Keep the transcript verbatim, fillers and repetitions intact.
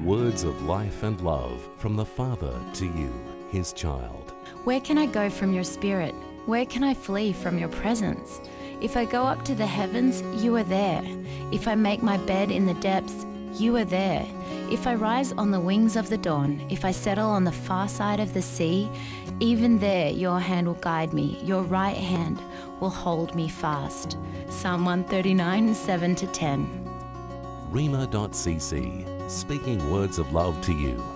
Words of life and love from the Father to you, his child. Where can I go from your spirit? Where can I flee from your presence? If I go up to the heavens, you are there. If I make my bed in the depths, you are there. If I rise on the wings of the dawn, if I settle on the far side of the sea, even there your hand will guide me, your right hand will hold me fast. Psalm one thirty-nine, seven to ten. Rhema dot c c, speaking words of love to you.